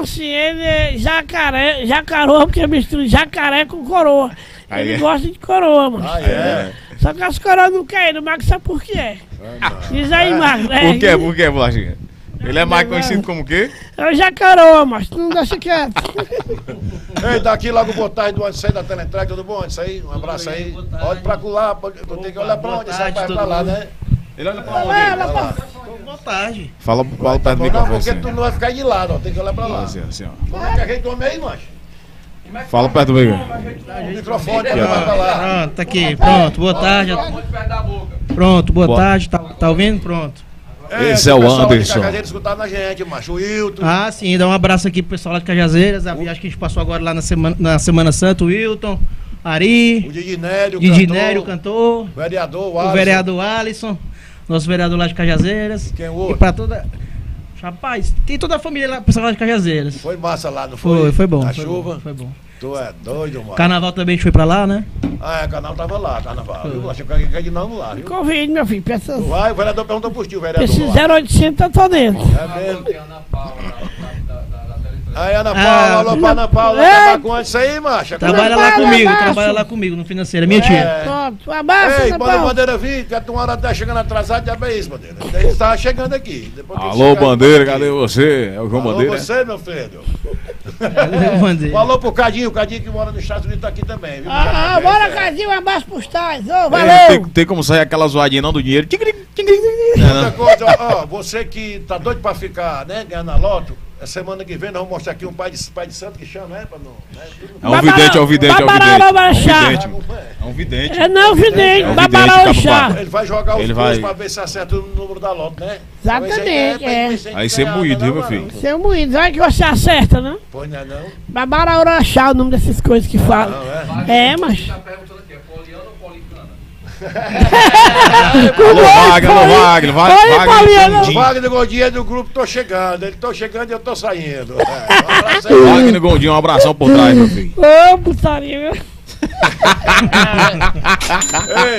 assim, ele é jacaré, jacaroa, porque mistura jacaré com coroa. Aí Ele é. gosta de coroa, mano. Ah, é? Só que as coroas não querem, o Marcos sabe por quê. Diz aí, Marcos. Por quê? Por quê, Bolachinha? Ele é mais conhecido como o quê? É o jacaroa, mas tu não deixa quieto. Ei, daqui logo boa tarde do antes aí da Teletrack, tudo bom? Isso aí, um abraço aí. Olha pra lá, eu tenho que olhar pra onde? Esse rapaz pra lá, né? Ele olha pra Ela, pá. Boa tarde. Fala perto do Não, microfone. porque Assim, tu não vai ficar de lado, ó, tem que olhar pra lá. assim, assim, ó. Como é que a gente come aí, macho? Fala perto do microfone. O microfone, olha mais pra lá. Pronto, tá aqui. Pronto, boa tarde. Pronto, boa tarde. Tá ouvindo? Pronto. Esse é o Anderson. Cajazeiras escutando a gente, macho. O Wilton. Ah, sim, dá um abraço aqui pro pessoal lá de Cajazeiras. A viagem que a gente passou agora lá na Semana Santa, o Wilton, Ari, O Didinério, Didinério, o cantor, o vereador, o vereador Alisson, nosso vereador lá de Cajazeiras. Quem é o E outro? pra toda. Rapaz, tem toda a família lá, pessoal lá de Cajazeiras. Foi massa lá, não foi? Foi bom. Na foi chuva. Bom, foi bom. Tu é doido, mano. Carnaval também a gente foi pra lá, né? Ah, é, o canal tava lá, carnaval. Eu achei que ia de novo lá, viu? Convide, meu filho. Peça, Vai, o vereador perguntou pro tio, o vereador. esse lá. 0800 eu tô dentro. É mesmo. Aí, Ana Paula, alô pra Ana Paula, É. acabar com isso aí, macho. Trabalha lá Trabalha comigo, abaixo. trabalha lá comigo no financeiro, minha tia. É. Pronto, um abraço, Ei, Ana banda Paula. Bandeira vir, que a tua hora tá chegando atrasada, já é isso, Bandeira. Ele estava chegando aqui. Depois que Alô, chegar, Bandeira, aqui. cadê você? É o João Alô, Bandeira? você, meu filho. Eu mandei. Falou pro Cadinho, o Cadinho que mora nos Estados Unidos tá aqui também, viu? Bora, É. Cadinho, um abraço pros tais. Ô, Ei, valeu. tem como sair aquela zoadinha não do dinheiro? Outra coisa, ó, você que tá doido pra ficar, né, ganhando a loto, a semana que vem nós vamos mostrar aqui um pai de santo que chama, né, pra não... Né, É um vidente, é um vidente, é um vidente. É um vidente. É não, vidente, É um Babará vidente, Chá. Cabo Ele vai jogar os Ele dois vai- pra ver se acerta o número da loto, né? Exatamente, é. Aí você é moído, viu, meu filho? Seu moído, vai que você acerta, né? Pois não é não? Babará Chá, o nome dessas coisas que falam. Não, é? É, mas... Alô, Wagner, alô, Wagner. Oi, Pauliano. O Wagner Gondinha é do grupo Tô Chegando. Ele tô chegando e eu tô saindo. É, um abraço aí. Wagner Gondinho, um abração por trás, meu filho. Ô, putaria, viu? Ei,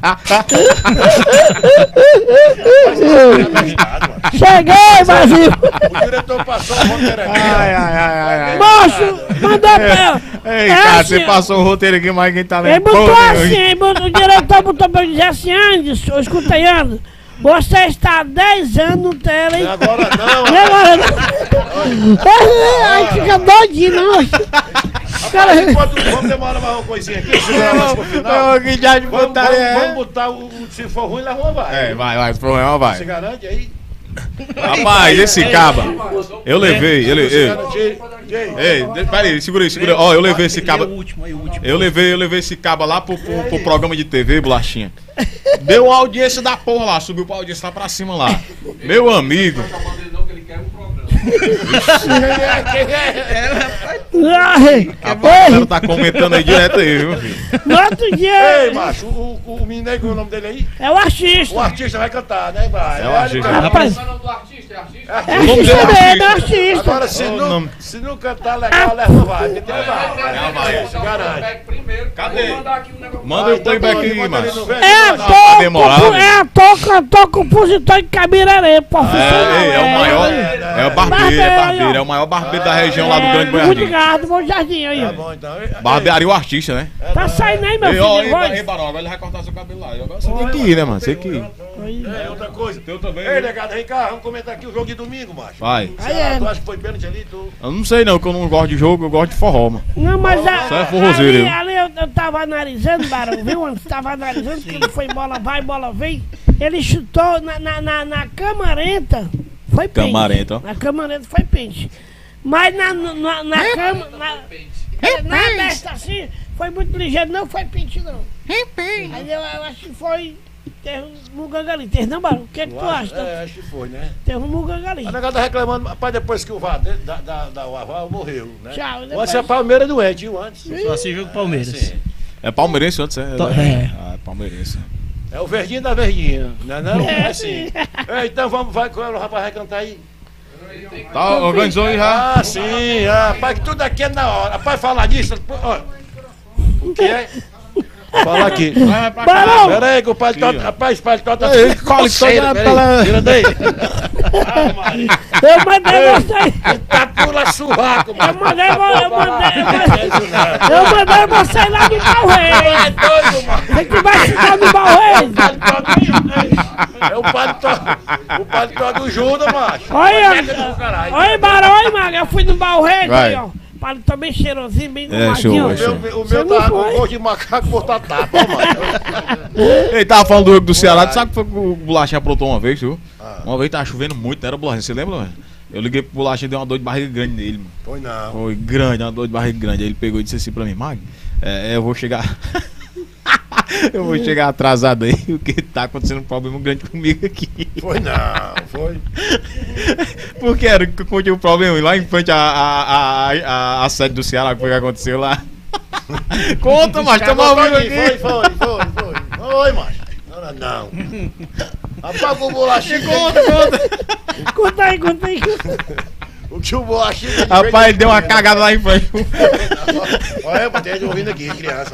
Cheguei, Brasil! o diretor passou o roteiro aqui. ai. Moço, mandou pra ela. Ei, É cara, assim, você passou o roteiro aqui, mas quem tá Ele lendo botou porra assim, nenhuma. o diretor botou pra eu dizer assim, Anderson, escuta aí, Anderson, você está há 10 anos no tela, hein? E agora não, E agora não? Aí fica doidinho, não. Cara, vamos demorar mais uma coisinha aqui. Segurar mais pro final. Que já de Vamos putaria. botar se for ruim, leva uma vai. É, vai, se for problema, Se vai. garante aí? Rapaz, esse caba, eu levei, Se ele... garante aí. Ei, peraí, segura aí. Ó, eu levei esse Ele é caba... o último, aí o último. Eu levei esse caba lá pro programa de TV, Bolachinha. Deu uma audiência da porra lá, subiu pra audiência lá pra cima lá. Meu amigo. ai, A galera tá comentando aí direto aí, viu, filho? no outro dia Ei, macho, o menino aí, qual é o nome dele aí? é o artista. O artista vai cantar, né? Vai. É o artista. Rapaz, É é O nome dele é artista dele, é artista. artista. Agora, nome. se não cantar legal, leva uma vai. Porque tem uma vai. Se garante. Cadê? Manda o playback aí, macho. É Tá demorado. ator, é ator, cantor, compositor de Cabiraré, profissional. É o maior. É o barbeiro, é o maior barbeiro da região lá do Grande Muito Boiardim. obrigado, bom jardim aí. Tá ó. bom, então. Barbearia o artista, né? Tá saindo aí, meu Ei, ó, filho. ei, Barão, agora ele vai cortar seu cabelo lá. Agora você tem que ir, né, mano? Você tem que ir. É outra coisa. Teu também. Ei, negado, vem cá, vamos comentar aqui o jogo de domingo, macho. Vai. Aí é. Tu acha que foi pênalti ali? Tu... Eu não sei não, que eu não gosto de jogo, eu gosto de forró, mano. Não, mas Isso é forrozeiro, viu? ali eu tava analisando, Barão, viu? Antes tava analisando que ele foi bola vai, bola vem. Ele chutou na camarenta. Foi pente. Camarenta, ó. Na camarenta foi pente. Mas na cama. Na besta assim, foi muito ligeiro, não foi pente, não. Aí eu acho que foi. Teve um muganga ali. Teve não, Barão? O que tu acha? É, acho que foi, né? Teve um muganga ali. A negada reclamando, rapaz, depois que o VAR o VAR morreu, né? Tchau, O depois- antes é Palmeiras doente, viu? Antes. Só assim jogo Palmeiras. Sim. É palmeirense antes, é? É. Ah, é palmeirense. É o verdinho da verdinha, né? Não? É, É assim. Ei, então vamos, vai com o rapaz vai cantar aí. Tá, organizou aí já? Ah, sim, rapaz, que tudo aqui é na hora. Rapaz, falar disso, ó. O que é? Fala aqui. Vai pra cá. Barão! Pera aí que o paletó, rapaz, o paletó tá Ei, coleção pela... Tira daí. Eu mandei você. Tá pula surraco, Eu mano. mandei você ir lá no Balreis. É doido, mano. Você que vai ficar no Balreis. É o paletó do Judas, macho. Olha, Caralho. olha, Barão, olha, mano. Eu fui no Balreis, Vai. ó. Paletó bem cheirosinho, bem É, arrumadinho. show, ó. show. O Você meu não tava com foi? gosto de macaco botar tapa, mano. Ele tava falando do jogo do Ceará, tu sabe o que foi que o Bolachinha aprontou uma vez, viu? Uma vez tava chovendo muito, não era Bolachinha, você lembra, mano? Eu liguei pro Bolachinha e dei uma dor de barriga grande nele, mano. Foi não. Foi grande, uma dor de barriga grande. Aí ele pegou e disse assim pra mim, Mag, eu vou chegar... eu vou chegar atrasado aí, porque tá acontecendo um problema grande comigo aqui. Foi não, foi. Porque era que eu contei o problema lá em frente à sede do Ceará, que foi que aconteceu lá. Conta, macho, tamo ao vivo aqui. Foi, macho. Não. Apaga o bolachinho. Conta. Conta aí, conta aí. O que o bolachinho... Rapaz, ele deu uma cagada lá em frente. Olha, eu tenho ouvindo aqui, criança.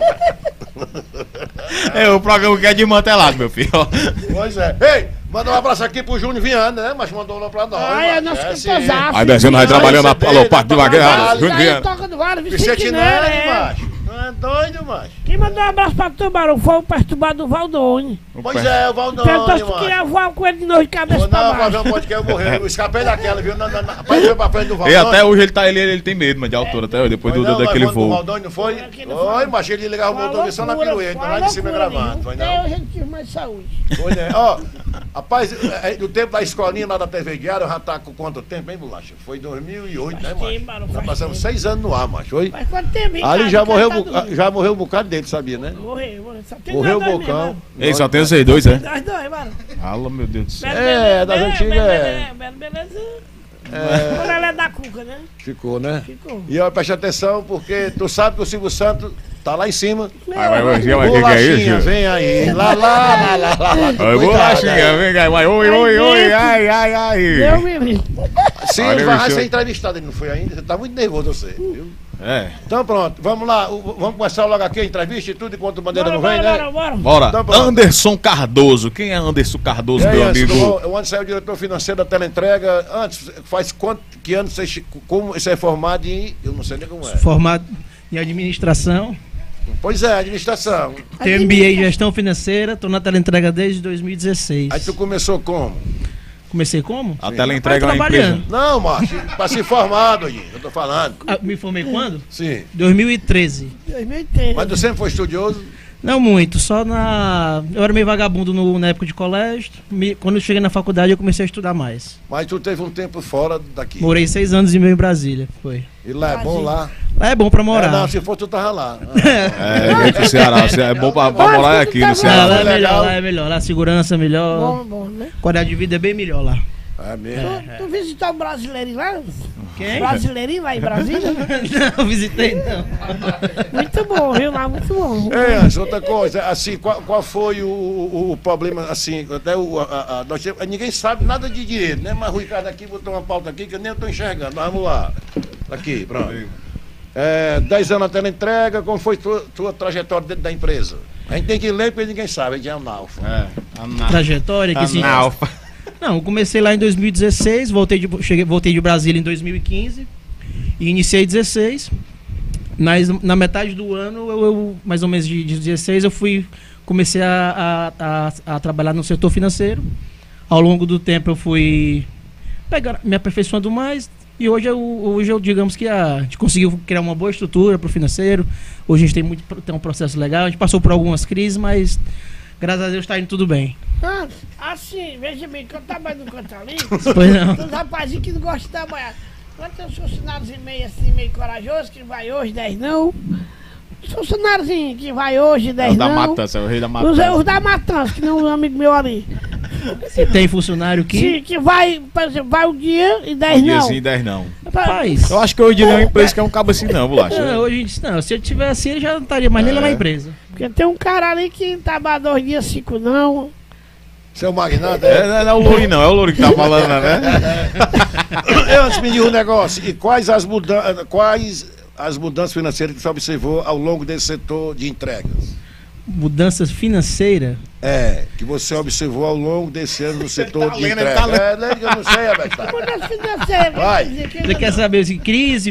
É o programa que é desmantelado, meu filho. Pois é. Ei, manda um abraço aqui pro Júnior Viana, né? Mas mandou lá pra nós. Ai, é nosso cantosaço. Aí descendo, aí trabalhando na CD, Parque de Vagueada. Aí toca do Vale, Vicente Vicente Neri, Neri, macho. Não é doido, macho. Quem mandou um abraço pra tu, Barão, foi o perturbado Valdone. Pois é, o Perguntou Valdão, se tu queria voar com ele de novo de cabeça Não, pra fazer baixo. um podcast, eu morri. Eu escapei daquela, viu? Rapaz, foi pra frente do E Valdão. até hoje ele tem medo, mas de altura, até hoje, depois daquele O voo. Valdão não foi? Oi, macho, ele ligava o motor só na pirueta, lá de cima gravando. Foi Até não? hoje ele tive mais saúde. Foi, né? Ó, rapaz, no tempo da escolinha lá da TV Guiara, eu já tá com quanto tempo, hein, Bolacha? Foi 2008, né, Faz tempo, macho? Barão, Já faz passamos tempo. 6 anos no ar, macho. Foi? Mas quanto tempo, hein, Ali cara? já morreu, Coitado já morreu um bocado dele, sabia, né? Morreu. Só tem Morreu o nós dois Bocão. mesmo, Ei, só tem vocês dois, é? Nós dois, mano. Fala, meu Deus do céu. É, das antigas, é. Beleza. Quando ela é da Cuca, né? Ficou, né? Ficou. E ó, preste atenção, porque tu sabe que o Silvio Santos tá lá em cima. Vai, o que é Bolachinha, isso? vem aí. Lá. Oi, Bolachinha, vem cá, vai, oi, ai. Deus me livre. Sim, Olha, vai bicho. ser entrevistado, ele não foi ainda. Você tá muito nervoso, você, viu? É, Então pronto, vamos lá. Vamos começar logo aqui a entrevista e tudo, enquanto o Bandeira não vem, né? Bora. bora. Então, pronto. Anderson Cardoso. Quem é Anderson Cardoso, E aí, meu Anderson, amigo? o Anderson é o diretor financeiro da Teleentrega. Antes, faz que ano como você é formado em... Eu não sei nem como é. Formado em administração, Pois é, administração. tenho MBA em gestão financeira, estou na teleentrega desde 2016. Aí tu começou como? Comecei como? A tela entrega uma trabalhando. empresa. Não, macho, pra ser formado aí, eu tô falando. Ah, me formei quando? Sim. 2013. 2013. Mas tu sempre foi estudioso? Não muito, só na... Eu era meio vagabundo na época de colégio. Quando eu cheguei na faculdade eu comecei a estudar mais. Mas tu teve um tempo fora daqui. Morei 6 anos e meio em Brasília, foi. E lá é bom lá? Lá é bom pra morar. Não, se for tu tava lá. É, do Ceará. É bom pra morar aqui no Lá Ceará. é melhor, legal. lá é melhor. Lá a segurança é melhor. Bom, né? Qualidade de vida é bem melhor lá. É mesmo. Tu visitou o brasileirinho lá? Quem? Brasileirinho lá em Brasília? Não, visitei não. Muito bom, viu lá? Muito bom. É, Anderson, outra coisa, assim, qual foi o problema, assim, até ninguém sabe nada de dinheiro, né? Mas o Ricardo aqui botou uma pauta aqui que eu nem estou enxergando. Mas vamos lá. Aqui, pronto. 10 anos na teleentrega, como foi tua trajetória dentro da empresa? A gente tem que ler porque ninguém sabe, a gente é analfa. Trajetória que sim. Analfa. Não, eu comecei lá em 2016, voltei de Brasília em 2015 e iniciei 16. Na metade do ano, eu mais ou menos de 16, comecei a trabalhar no setor financeiro. Ao longo do tempo eu fui me aperfeiçoando mais e hoje eu digamos que a gente conseguiu criar uma boa estrutura para o financeiro. Hoje a gente tem um processo legal, a gente passou por algumas crises, mas graças a Deus está indo tudo bem. Ah, assim, veja bem, que eu trabalho no canto ali, Pois não. tem uns rapazinhos que não gostam de trabalhar. Mas tem uns funcionários meio assim, meio corajosos, que vai hoje, 10 não. Os funcionários que vai hoje, 10 É o da não. matança, é o rei da Os matança. da matança, que não é um amigo meu ali. Se tem funcionário que... Que vai, por exemplo, vai um dia e 10 Um dia não. sim, 10 não. Rapaz, Eu acho que hoje não é uma empresa que é um cabo assim não, Bolacha. não, hoje não, se eu tivesse assim, ele já não estaria mais nem lá na empresa. Porque tem um cara ali que trabalha 2 dias, 5 não. Seu magnata, é? Não é o Louri não, é o Louri que tá falando, né? Antes me diga um negócio, e quais as mudanças financeiras que você observou ao longo desse setor de entregas? mudança financeira. Que você observou ao longo desse ano no setor tá de lendo, ele entrega. tá lendo. Eu não sei, Abestado. Mudança financeira. Vai. quer dizer que Você quer saber assim, crise